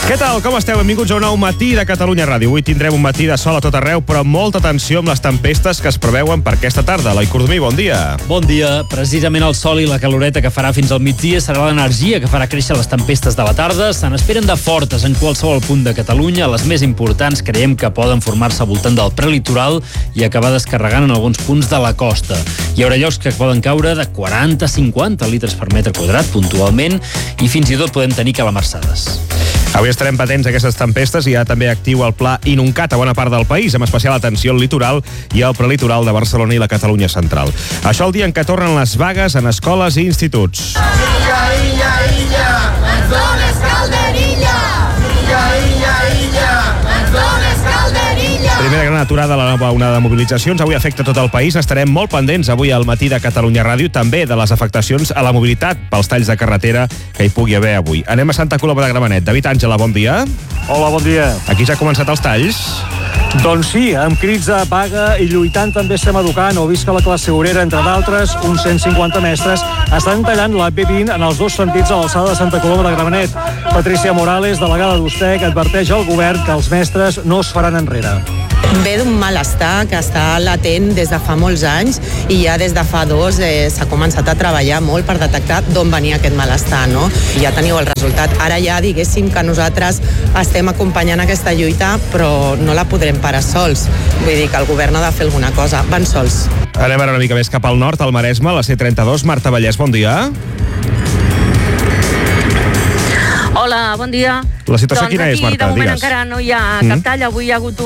Què tal? Com esteu? Benvinguts a un nou matí de Catalunya Ràdio. Avui tindrem un matí de sol a tot arreu, però molta atenció amb les tempestes que es preveuen per aquesta tarda. Eloi Cordomí, bon dia. Bon dia. Precisament el sol i la caloreta que farà fins al migdia serà l'energia que farà créixer les tempestes de la tarda. Se n'esperen de fortes en qualsevol punt de Catalunya. Les més importants creiem que poden formar-se al voltant del prelitoral i acabar descarregant en alguns punts de la costa. Hi haurà llocs que poden caure de 40-50 litres per metre quadrat puntualment i fins i tot podem tenir calamarsades. Avui estarem patents a aquestes tempestes i hi ha també actiu el pla Inuncat a bona part del país, amb especial atenció al litoral i al prelitoral de Barcelona i la Catalunya central. Això el dia en què tornen les vagues en escoles i instituts. Illa, illa, illa, ens dones calderilla. Illa, illa, illa, ens dones calderilla. Primera gran aturada a la nova onada de mobilitzacions. Avui afecta tot el país. Estarem molt pendents avui al matí de Catalunya Ràdio, també de les afectacions a la mobilitat pels talls de carretera que hi pugui haver avui. Anem a Santa Coloma de Gramenet. David Àngela, bon dia. Hola, bon dia. Aquí ja han començat els talls. Doncs sí, amb crits de vaga i lluitant també estem educant. Heu vist que la classe obrera, entre d'altres, uns 150 mestres, estan tallant la B20 en els dos sentits a l'alçada de Santa Coloma de Gramenet. Patricia Morales, delegada d'Ustec, adverteix al govern que els mestres no es faran enrere. Ve d'un malestar que està latent des de fa molts anys i ja des de fa dos s'ha començat a treballar molt per detectar d'on venia aquest malestar, no? I ja teniu el resultat. Ara ja diguéssim que nosaltres estem acompanyant aquesta lluita, però no la podrem parar sols. Vull dir que el govern ha de fer alguna cosa. Van sols. Anem ara una mica més cap al nord, al Maresme, la C32. Marta Vallès, bon dia. Hola, bon dia. La situació quina és, Marta? De moment Digues. encara no hi ha cap tall. Avui hi ha hagut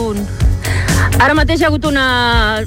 Ara mateix hi ha hagut una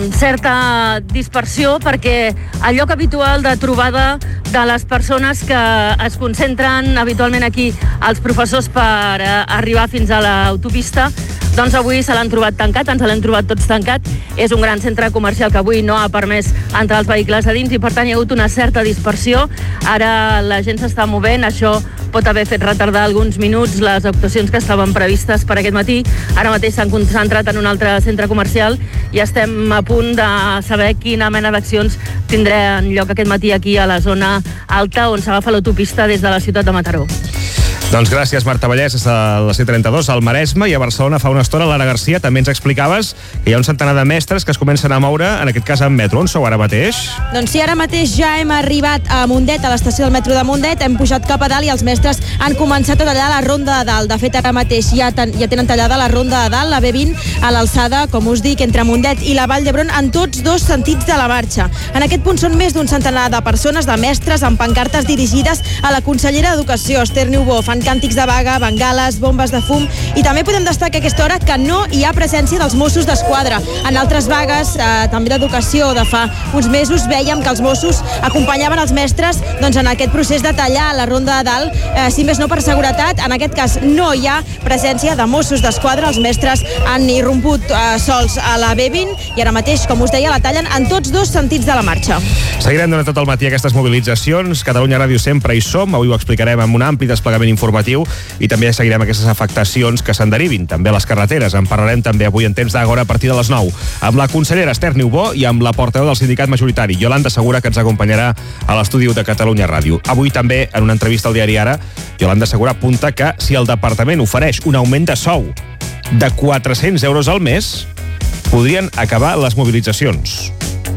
certa dispersió perquè el lloc habitual de trobada de les persones que es concentren habitualment aquí, els professors, per arribar fins a l'autopista, doncs avui se l'han trobat tancat, ens l'hem trobat tots tancat. És un gran centre comercial que avui no ha permès entrar els vehicles a dins i per tant hi ha hagut una certa dispersió. Ara la gent s'està movent, això pot haver fet retardar alguns minuts les actuacions que estaven previstes per aquest matí. Ara mateix s'han concentrat en un altre centre comercial i estem a punt de saber quina mena d'accions tindran lloc aquest matí aquí a la zona alta on s'agafa l'autopista des de la ciutat de Mataró. Doncs gràcies, Marta Vallès, des de la C32 al Maresme, i a Barcelona fa una estona Lara Garcia també ens explicaves que hi ha un centenar de mestres que es comencen a moure, en aquest cas en metro. On sou ara mateix? Doncs sí, ara mateix ja hem arribat a Mundet, a l'estació del metro de Mundet, hem pujat cap a dalt i els mestres han començat a tallar la ronda de dalt. De fet, ara mateix ja tenen tallada la ronda de dalt, la B20, a l'alçada, com us dic, entre Mundet i la Vall d'Hebron, en tots dos sentits de la marxa. En aquest punt són més d'un centenar de persones, de mestres, amb pancartes dirigides a la consellera d'Educació, Esther Niubó. Fan càntics de vaga, bengales, bombes de fum, i també podem destacar a aquesta hora que no hi ha presència dels Mossos d'Esquadra. En altres vagues, també d'educació, de fa uns mesos, vèiem que els Mossos acompanyaven els mestres doncs, en aquest procés de tallar la ronda de dalt, si més no per seguretat. En aquest cas no hi ha presència de Mossos d'Esquadra, els mestres han irromput sols a la B20 i ara mateix, com us deia, la tallen en tots dos sentits de la marxa. Seguirem durant tot el matí aquestes mobilitzacions. Catalunya Ràdio sempre hi som, avui ho explicarem amb un ampli desplegament informatiu i també seguirem aquestes afectacions que se'n derivin, també a les carreteres. En parlarem també avui en temps d'Agora a partir de les 9, amb la consellera Esther Niubó i amb la portaveu del sindicat majoritari, Yolanda Segura, que ens acompanyarà a l'estudi de Catalunya Ràdio. Avui també, en una entrevista al diari Ara, Yolanda Segura apunta que si el departament ofereix un augment de sou de 400 euros al mes, podrien acabar les mobilitzacions.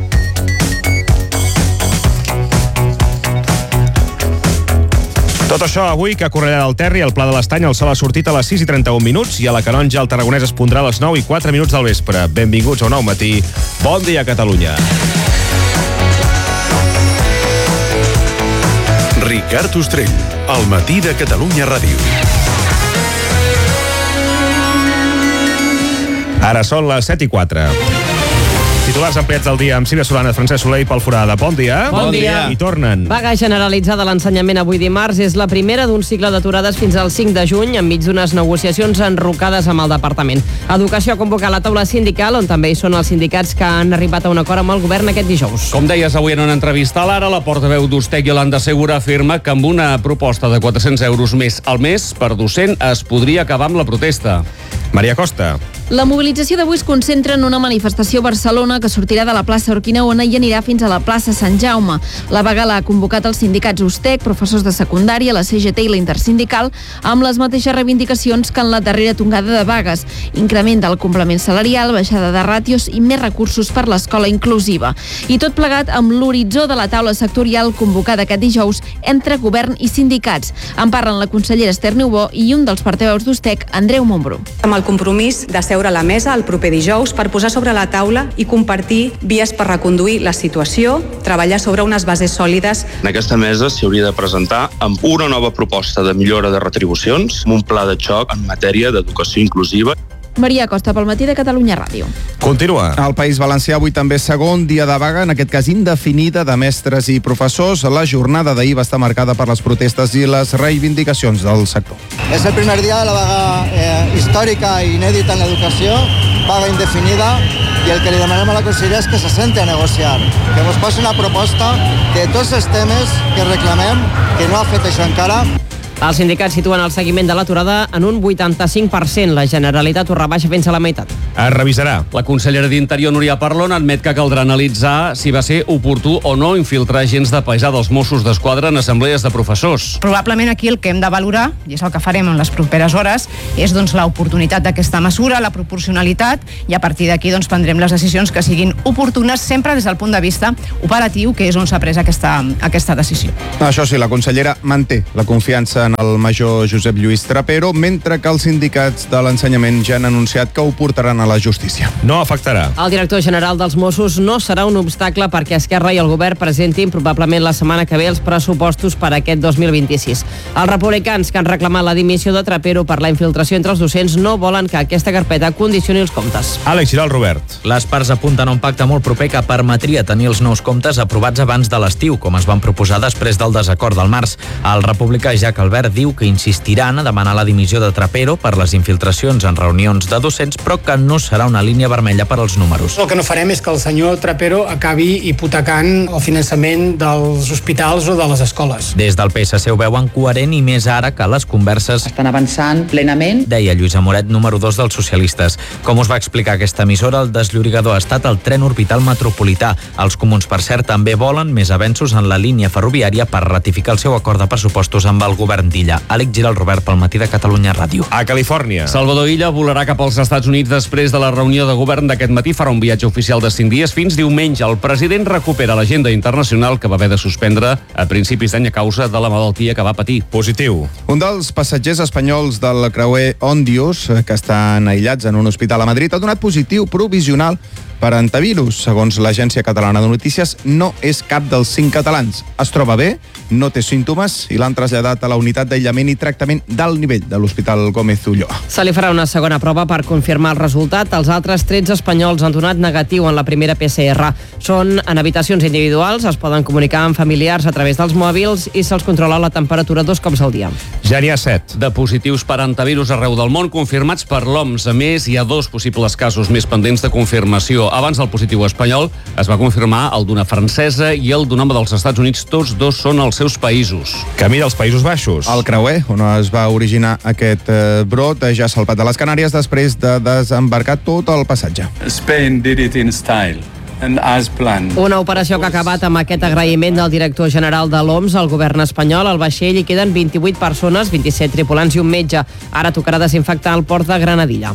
Tot això avui, que a Cornellà del Terri, al Pla de l'Estany, el sol ha sortit a les 6:31 i a la Canonja el Tarragonès es pondrà a les 9:04 del vespre. Benvinguts a un nou matí. Bon dia, Catalunya. Ricard Ostrell, al matí de Catalunya Ràdio. Ara són les 7:04. Titulars ampliats del dia amb Sílvia Solana, Francesc Soler i Pol Forada. Bon dia. Bon dia. I tornen. Vaga generalitzada a l'ensenyament avui dimarts és la primera d'un cicle d'aturades fins al 5 de juny enmig d'unes negociacions enrocades amb el departament. Educació ha convocat la taula sindical on també hi són els sindicats que han arribat a un acord amb el govern aquest dijous. Com deies avui en una entrevista a l'Ara, la portaveu d'Ustec, Yolanda Segura, afirma que amb una proposta de 400 euros més al mes per docent es podria acabar amb la protesta. Maria Costa. La mobilització d'avui es concentra en una manifestació a Barcelona que sortirà de la plaça Urquinaona i anirà fins a la plaça Sant Jaume. La vaga l'ha convocat els sindicats USTEC, professors de secundària, la CGT i la Intersindical, amb les mateixes reivindicacions que en la darrera tongada de vagues: increment del complement salarial, baixada de ràtios i més recursos per l'escola inclusiva. I tot plegat amb l'horitzó de la taula sectorial convocada aquest dijous entre govern i sindicats. En parlen la consellera Esther Niubó i un dels portaveus d'USTEC, Andreu Montbrú. Amb el compromís de seure a la mesa el proper dijous per posar sobre la taula i compartir vies per reconduir la situació, treballar sobre unes bases sòlides. En aquesta mesa s'hi hauria de presentar amb una nova proposta de millora de retribucions, amb un pla de xoc en matèria d'educació inclusiva. Maria Costa, pel Matí de Catalunya Ràdio. Continua. Al País Valencià avui també segon dia de vaga, en aquest cas indefinida, de mestres i professors. La jornada d'ahir va estar marcada per les protestes i les reivindicacions del sector. És el primer dia de la vaga històrica i inèdita en l'educació, vaga indefinida, i el que li demanem a la consellera és que se senti a negociar, que ens posi una proposta de tots els temes que reclamem, que no ha fet això encara. Els sindicats situen el seguiment de l'aturada en un 85%. La Generalitat ho rebaixa fins a la meitat. Es revisarà. La consellera d'Interior, Núria Parlon, admet que caldrà analitzar si va ser oportú o no infiltrar agents de paisà dels Mossos d'Esquadra en assemblees de professors. Probablement aquí el que hem de valorar, i és el que farem en les properes hores, és l'oportunitat d'aquesta mesura, la proporcionalitat, i a partir d'aquí prendrem les decisions que siguin oportunes, sempre des del punt de vista operatiu, que és on s'ha pres aquesta decisió. Això sí, la consellera manté la confiança en el major Josep Lluís Trapero, mentre que els sindicats de l'ensenyament ja han anunciat que ho portaran a la justícia. No afectarà. El director general dels Mossos no serà un obstacle perquè Esquerra i el govern presentin probablement la setmana que ve els pressupostos per a aquest 2026. Els republicans, que han reclamat la dimissió de Trapero per la infiltració entre els docents, no volen que aquesta carpeta condicioni els comptes. Àlex Giral, Robert. Les parts apunten a un pacte molt proper que permetria tenir els nous comptes aprovats abans de l'estiu, com es van proposar després del desacord del març. El republicà Jack Albert diu que insistiran a demanar la dimissió de Trapero per les infiltracions en reunions de docents, però que no serà una línia vermella per als números. El que no farem és que el senyor Trapero acabi hipotecant el finançament dels hospitals o de les escoles. Des del PSC ho veuen coherent i més ara que les converses estan avançant plenament, deia Lluïsa Moret, número 2 dels socialistes. Com us va explicar aquesta emissora, el desllorigador ha estat el tren orbital metropolità. Els comuns, per cert, també volen més avenços en la línia ferroviària per ratificar el seu acord de pressupostos amb el govern d'Illa. Àlex Giral, Robert, pel Matí de Catalunya Ràdio. A Califòrnia. Salvador Illa volarà cap als Estats Units després de la reunió de govern d'aquest matí. Farà un viatge oficial de 5 dies fins diumenge. El president recupera l'agenda internacional que va haver de suspendre a principis d'any a causa de la malaltia que va patir. Positiu. Un dels passatgers espanyols del creuer Ondius, que estan aïllats en un hospital a Madrid, ha donat positiu provisional per antivirus. Segons l'Agència Catalana de Notícies, no és cap dels 5 catalans. Es troba bé, no té símptomes i l'han traslladat a la unitat d'aïllament i tractament d'alt nivell de l'Hospital Gómez Ulloa. Se li farà una segona prova per confirmar el resultat. Els altres 13 espanyols han donat negatiu en la primera PCR. Són en habitacions individuals, es poden comunicar amb familiars a través dels mòbils i se'ls controla la temperatura 2 cops al dia. Ja n'hi ha 7. De positius per antivirus arreu del món confirmats per l'OMS. A més, hi ha 2 possibles casos més pendents de confirmació. Abans del positiu espanyol es va confirmar el d'una francesa i el d'un home dels Estats Units. Tots 2 són als seus països. Camí dels Països Baixos. El creuer, on es va originar aquest brot, ja ha salpat a les Canàries després de desembarcar tot el passatge. Spain did it in style. Una operació que ha acabat amb aquest agraïment del director general de l'OMS al govern espanyol. Al vaixell hi queden 28 persones, 27 tripulants i un metge. Ara tocarà desinfectar el port de Granadilla.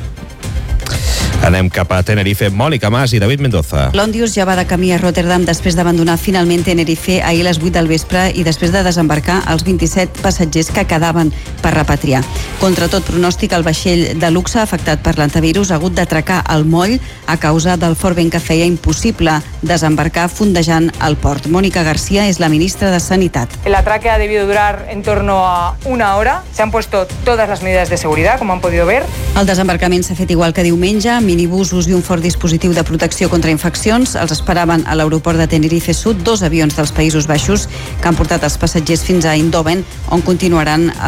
Anem cap a Tenerife. Mònica Mas i David Mendoza. L'Ondius ja va de camí a Rotterdam després d'abandonar finalment Tenerife ahir a les 8 del vespre i després de desembarcar els 27 passatgers que quedaven per repatriar. Contra tot pronòstic, el vaixell de luxe afectat per l'antivirus ha hagut d'atracar al moll a causa del fort vent que feia impossible desembarcar fondejant el port. Mónica García és la ministra de Sanitat. El atraque ha debido durar en torno a 1 hora. Se han puesto todas las medidas de seguridad, como han podido ver. El desembarcament s'ha fet igual que diumenge, minibusos i un fort dispositiu de protecció contra infeccions. Els esperaven a l'aeroport de Tenerife Sud 2 avions dels Països Baixos que han portat els passatgers fins a Eindhoven, on continuaran el seu viatge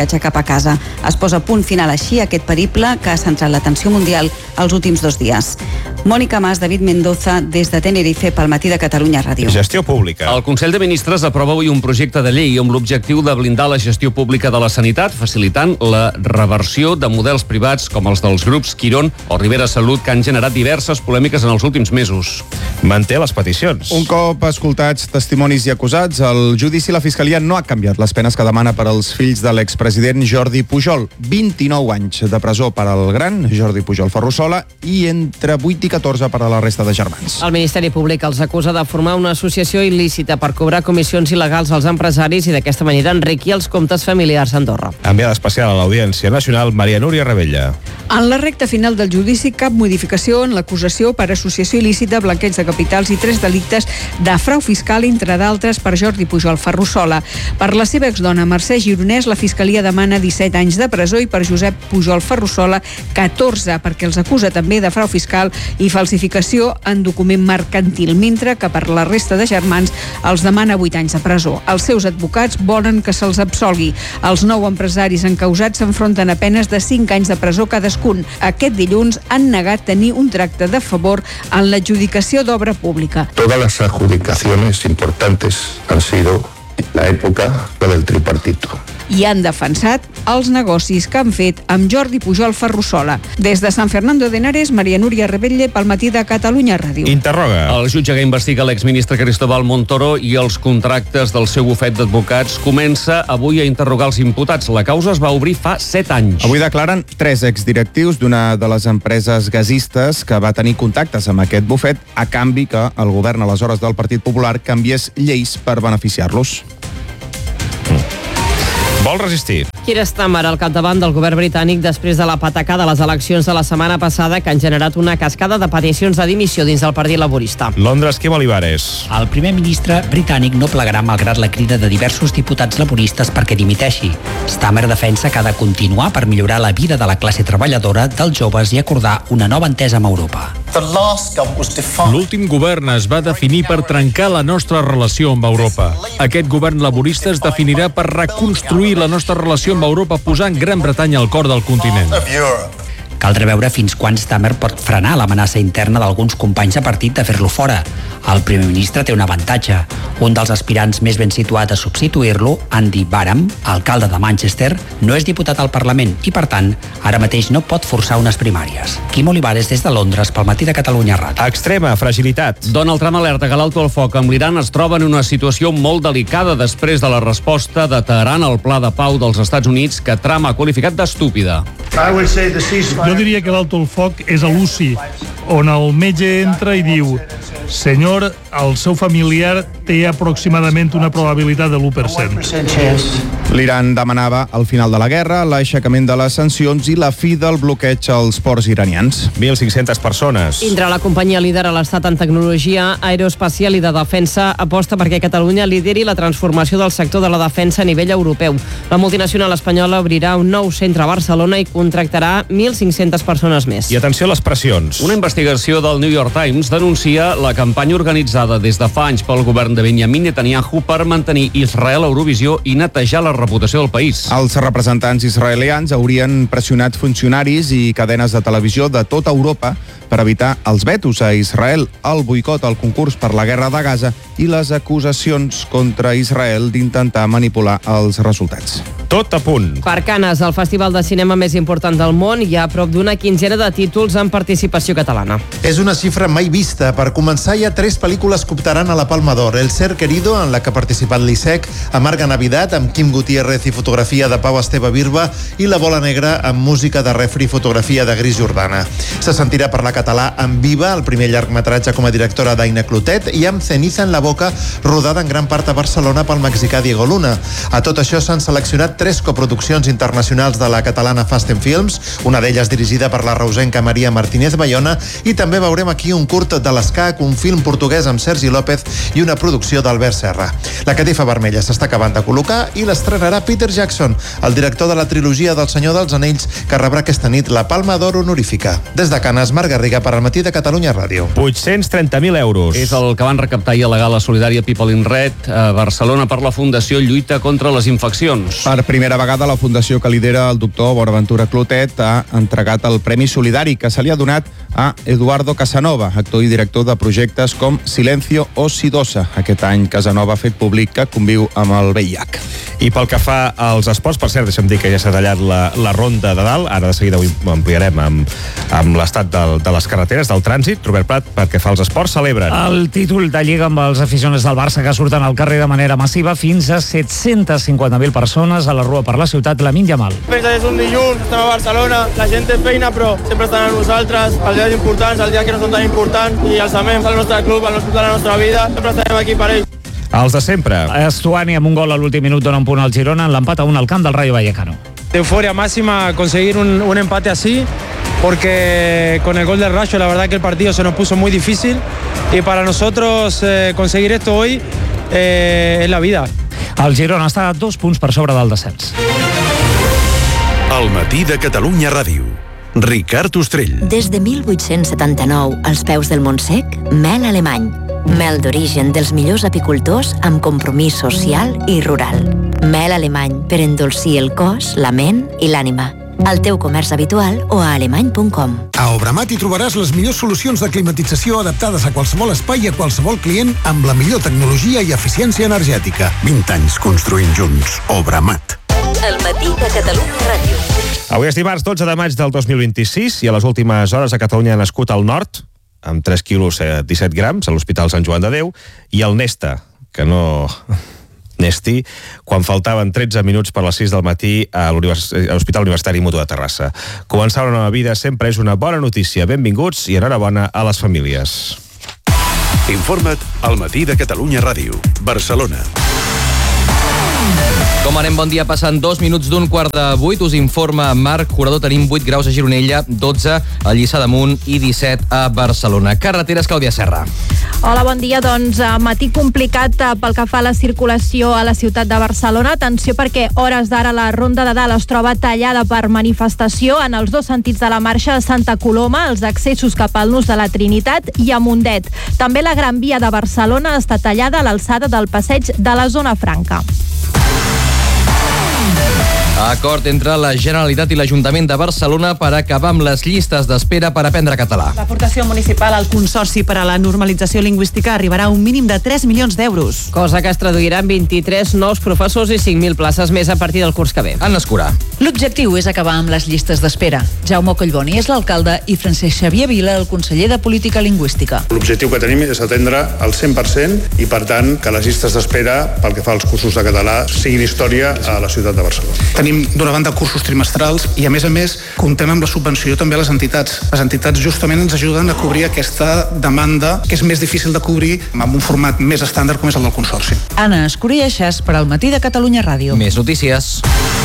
viatge cap a casa. Es posa punt final així aquest periple que ha centrat l'atenció mundial els últims 2 dies. Mònica Mas, David Mendoza, des de Tenerife pel Matí de Catalunya Ràdio. Gestió pública. El Consell de Ministres aprova avui un projecte de llei amb l'objectiu de blindar la gestió pública de la sanitat, facilitant la reversió de models privats com els dels grups Quirón o Rivera Salut, que han generat diverses polèmiques en els últims mesos. Manté les peticions. Un cop escoltats testimonis i acusats, el judici la Fiscalia no ha canviat les penes que demana per als fills de l'expresident Jordi Pujol. 29 anys de presó per al gran Jordi Pujol Ferrusola i entre 8 i 14 per a la resta de germans. El Ministeri Públic els acusa de formar una associació il·lícita per cobrar comissions il·legals als empresaris i d'aquesta manera enriquir els comptes familiars a Andorra. Enviada especial a l'Audiència Nacional, Maria Núria Rebella. En la recta final del judici, cap modificació en l'acusació per associació il·lícita, blanqueig de capitals i 3 delictes de frau fiscal, entre d'altres, per Jordi Pujol Ferrusola. Per la seva exdona Mercè Gironès, la Fiscalia demana 17 anys de presó i per Josep Pujol Ferrusola 14, perquè els acusa també de frau fiscal i falsificació en document mercantil, mentre que per la resta de germans els demana 8 anys de presó. Els seus advocats volen que se'ls absolgui. Els 9 empresaris encausats s'enfronten a penes de 5 anys de presó cadascun. Aquest dilluns han negat tenir un tracte de favor en l'adjudicació d'obra pública. Todas las adjudicaciones importantes han sido en la época del tripartito. I han defensat els negocis que han fet amb Jordi Pujol Ferrusola. Des de Sant Fernando de Henares, Maria Núria Rebella pel Matí de Catalunya Ràdio. Interroga. El jutge que investiga l'exministre Cristóbal Montoro i els contractes del seu bufet d'advocats comença avui a interrogar els imputats. La causa es va obrir fa 7 anys. Avui declaren 3 exdirectius d'una de les empreses gasistes que va tenir contactes amb aquest bufet a canvi que el govern aleshores del Partit Popular canviés lleis per beneficiar-los. Vol resistir. Keir Starmer al capdavant del govern britànic després de la patacada de les eleccions de la setmana passada que han generat una cascada de peticions de dimissió dins del Partit Laborista. Londres, Quim Olivares. El primer ministre britànic no plegarà malgrat la crida de diversos diputats laboristes perquè dimiteixi. Starmer defensa que ha de continuar per millorar la vida de la classe treballadora, dels joves i acordar una nova entesa amb Europa. L'últim govern es va definir per trencar la nostra relació amb Europa. Aquest govern laborista es definirà per reconstruir la nostra relació amb Europa posant Gran Bretanya al cor del continent. Caldrà veure fins quan Starmer pot frenar l'amenaça interna d'alguns companys de partit de fer-lo fora. El primer ministre té un avantatge. Un dels aspirants més ben situat a substituir-lo, Andy Barham, alcalde de Manchester, no és diputat al Parlament i, per tant, ara mateix no pot forçar unes primàries. Quim Olivares des de Londres pel Matí de Catalunya Ràdio. Extrema fragilitat. Donald Trump alerta que l'alto al foc amb l'Iran es troba en una situació molt delicada després de la resposta de Teheran al pla de pau dels Estats Units que Trump ha qualificat d'estúpida. Jo diria que l'alto al foc és a l'UCI, on el metge entra i diu: senyor, el seu familiar té aproximadament una probabilitat de l'1%. L'Iran demanava el final de la guerra, l'aixecament de les sancions i la fi del bloqueig als ports iranians. 1.500 persones. Indra, la companyia líder a l'estat en tecnologia aeroespacial i de defensa, aposta perquè Catalunya lideri la transformació del sector de la defensa a nivell europeu. La multinacional espanyola obrirà un nou centre a Barcelona i contractarà 1.500 persones més. I atenció a les pressions. Una investigació del New York Times denuncia la campanya organitzada des de fa anys pel govern de Benjamin Netanyahu per mantenir Israel a Eurovisió i netejar la reputació del país. Els representants israelians haurien pressionat funcionaris i cadenes de televisió de tota Europa per evitar els vetos a Israel, el boicot al concurs per la guerra de Gaza i les acusacions contra Israel d'intentar manipular els resultats. Tot a punt. Per Canes, el festival de cinema més important del món, hi ha prop d'una quinzena de títols en participació catalana. És una xifra mai vista. Per començar, hi ha 3 pel·lícules que optaran a la Palma d'Or. El Ser Querido, en la que ha participat l'ISEC, Amarga Navidad, amb Quim Gutiérrez i fotografia de Pau Esteve Birba, i La Bola Negra, amb música de Refri i fotografia de Gris Jordana. Se sentirà parlar català amb Viva, el primer llargmetratge com a directora d'Aina Clotet, i amb Ceniza en la boca, rodada en gran part a Barcelona pel mexicà Diego Luna. A tot això s'han seleccionat 3 coproduccions internacionals de la catalana Fast & Films, una d'elles dirigida per la reusenca Maria Martínez Bayona, i també veurem aquí un curt de l'Escac, un film portuguès amb Sergi López i una producció d'Albert Serra. La catifa vermella s'està acabant de col·locar i l'estrenarà Peter Jackson, el director de la trilogia del Senyor dels Anells, que rebrà aquesta nit la Palma d'Or honorífica. Des de Canes, Marc Garriga per al Matí de Catalunya Ràdio. 830.000 euros. És el que van recaptar i a la gala solidària People in Red a Barcelona per la Fundació Lluita contra les Infeccions. Per primera vegada la fundació que lidera el doctor Bonaventura Clotet ha entregat el Premi Solidari que se li ha donat a Eduardo Casanova, actor i director de projectes com Silencio o Sidosa. Aquest any Casanova ha fet públic que conviu amb el VIH. I pel que fa als esports, per cert, deixa'm dir que ja s'ha tallat la ronda de dalt. Ara de seguida ho ampliarem amb l'estat de les carreteres, del trànsit. Robert Prat, perquè fa els esports, celebren el títol de Lliga amb els aficionats del Barça que surten al carrer de manera massiva, fins a 750.000 persones a la rua per la ciutat. Lamine Yamal. És un dilluns, estem a Barcelona, la gent té feina, però sempre estan amb nosaltres, els dies importants, els dies que no són tan importants, i els amem al nostre club, al nostre club de la nostra vida, sempre estarem aquí per ells. Els de sempre. Estuani amb un gol a l'últim minut dona un punt al Girona en l'empat a 1 al camp del Rayo Vallecano. De euforia máxima conseguir un empate así, porque con el gol del Rayo la verdad que el partido se nos puso muy difícil y para nosotros conseguir esto hoy es la vida. El Girona està a 2 punts per sobre del descens. El matí de Catalunya Ràdio. Ricard Ostrell. Des de 1879, als peus del Montsec, mel alemany. Mel d'origen dels millors apicultors amb compromís social i rural. Mel alemany per endolcir el cos, la ment i l'ànima. Al teu comerç habitual o a alemany.com. A Obramat hi trobaràs les millors solucions de climatització adaptades a qualsevol espai i a qualsevol client amb la millor tecnologia i eficiència energètica. 20 anys construint junts. Obramat. El matí de Catalunya Ràdio. Avui és dimarts 12 de maig del 2026 i a les últimes hores a Catalunya ha nascut el Nord, amb 3 quilos 17 grams, a l'Hospital Sant Joan de Déu, i el Nesta, que no... Nesti, quan faltaven 13 minuts per les 6 del matí a l'Hospital Universitari Mutu de Terrassa. Començar una nova vida sempre és una bona notícia. Benvinguts i enhorabona a les famílies. Informa't al matí de Catalunya Ràdio. Barcelona. Com anem? Bon dia. Passant 2 minuts d'un 7:45. Us informa Marc Jurador. Tenim 8 graus a Gironella, 12 a Lliçà d'Amunt i 17 a Barcelona. Carreteres, Clàudia Serra. Hola, bon dia. Doncs matí complicat pel que fa a la circulació a la ciutat de Barcelona. Atenció perquè hores d'ara la Ronda de Dalt es troba tallada per manifestació en els 2 sentits de la marxa a Santa Coloma, els accessos cap al Nus de la Trinitat i a Mundet. També la Gran Via de Barcelona està tallada a l'alçada del passeig de la Zona Franca. Acord entre la Generalitat i l'Ajuntament de Barcelona per acabar amb les llistes d'espera per aprendre català. L'aportació municipal al Consorci per a la Normalització Lingüística arribarà a un mínim de 3 milions d'euros. Cosa que es traduirà en 23 nous professors i 5.000 places més a partir del curs que ve. Anna Escurà. L'objectiu és acabar amb les llistes d'espera. Jaume Collboni és l'alcalde i Francesc Xavier Vila, el conseller de Política Lingüística. L'objectiu que tenim és atendre al 100% i, per tant, que les llistes d'espera pel que fa als cursos de català siguin història a la ciutat de Barcelona. Tenim d'una banda cursos trimestrals i a més comptem amb la subvenció també a les entitats. Les entitats justament ens ajuden a cobrir aquesta demanda que és més difícil de cobrir amb un format més estàndard com és el del Consorci. Anna Escurieixes per al matí de Catalunya Ràdio. Més notícies.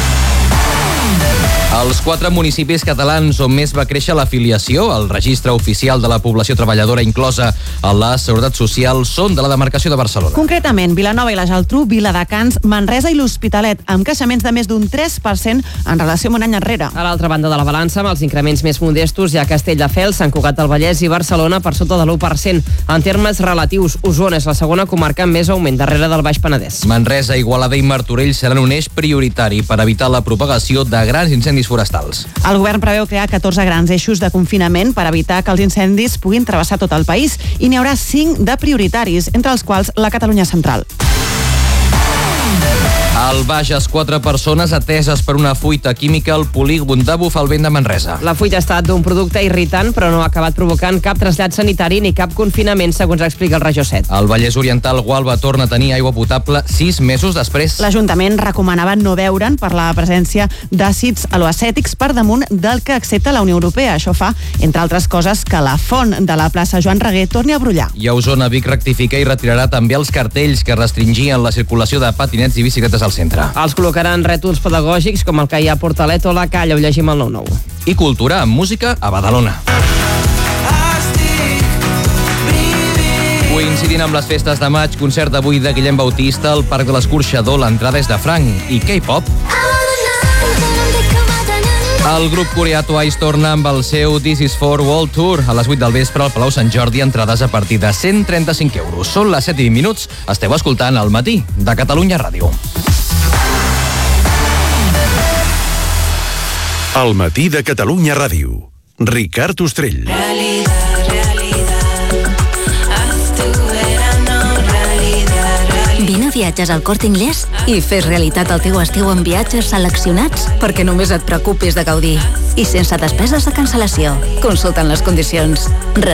Els 4 municipis catalans on més va créixer l'afiliació al registre oficial de la població treballadora inclosa a la Seguretat Social són de la demarcació de Barcelona. Concretament, Vilanova i la Geltrú, Viladecans, Manresa i l'Hospitalet, amb creixements de més d'un 3% en relació amb un any enrere. A l'altra banda de la balança, amb els increments més modestos, hi ha Castelldefels, Sant Cugat del Vallès i Barcelona per sota de l'1%. En termes relatius, Osona és la segona comarca amb més augment darrere del Baix Penedès. Manresa, Igualada i Martorell seran un eix prioritari per evitar la propagació de grans incendis forestals. El govern preveu crear 14 grans eixos de confinament per evitar que els incendis puguin travessar tot el país i n'hi haurà 5 de prioritaris, entre els quals la Catalunya Central. Al Bages, 4 persones ateses per una fuita química al polígon de Bufalvent de Manresa. La fuita ha estat d'un producte irritant, però no ha acabat provocant cap trasllat sanitari ni cap confinament, segons explica el Regió 7. El Vallès Oriental, Gualba torna a tenir aigua potable 6 mesos després. L'Ajuntament recomanava no beure'n per la presència d'àcids aloacètics per damunt del que accepta la Unió Europea. Això fa, entre altres coses, que la font de la plaça Joan Reguer torni a brollar. I a Osona, Vic rectifica i retirarà també els cartells que restringien la circulació de patinets i bicicletes al centre. Els col·locaran rètols pedagògics com el que hi ha a Portalet o la Calla, ho llegim al 9-9. I cultura amb música a Badalona. Coincidint amb les festes de maig, concert d'avui de Guillem Bautista al Parc de l'Escorxador. L'entrada és de franc. I K-pop? El grup coreà Twice torna amb el seu This Is For World Tour a les 8 del vespre al Palau Sant Jordi, entrades a partir de 135 euros. Són les 7:20. Esteu escoltant El matí de Catalunya Ràdio. Al matí de Catalunya Ràdio. Ricard Ostrell. Vine a Viatges al Corte Inglés i fes realitat el teu estiu amb viatges seleccionats perquè només et preocupis de gaudir i sense despeses de cancel·lació. Consultant les condicions.